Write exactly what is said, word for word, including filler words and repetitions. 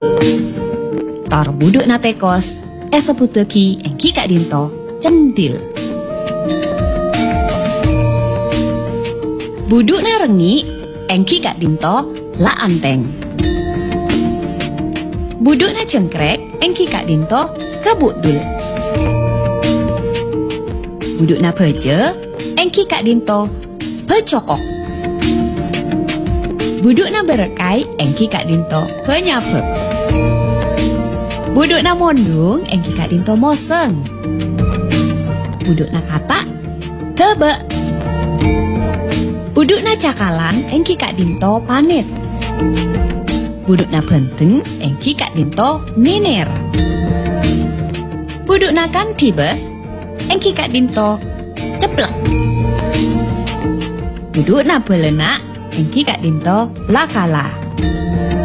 Tor buduk na tekos, eseputeki engki Kak Dinto, centil. Buduk na rengi, engki Kak Dinto, la anteng. Buduk na cengkrek, engki Kak Dinto, kabudul. Buduk na peje, engki Kak Dinto, pecokok. Buduk na berekai, engki Kak Dinto, penyapep. Buduk na mondung, engki Kak Dinto moseng. Buduk na kata, tebe. Buduk na cakalan, engki Kak Dinto panet. Buduk na penteng, engki Kak Dinto niner. Buduk na kan tibes, engki Kak Dinto ceplek. Buduk na belenak, engki Kak Dinto lakala.